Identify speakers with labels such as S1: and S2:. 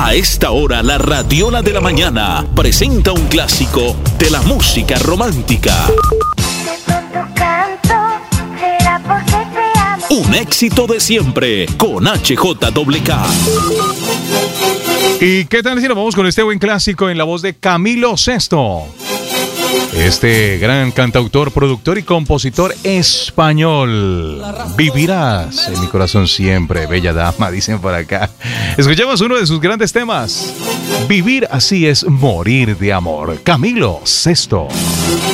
S1: A esta hora, la Radiola de la Mañana presenta un clásico de la música romántica. Un éxito de siempre con HJWK.
S2: ¿Y qué tal si nos vamos con este buen clásico en la voz de Camilo Sesto? Este gran cantautor, productor y compositor español. Vivirás en mi corazón siempre, bella dama, dicen por acá. Escuchemos uno de sus grandes temas. Vivir así es morir de amor. Camilo Sesto.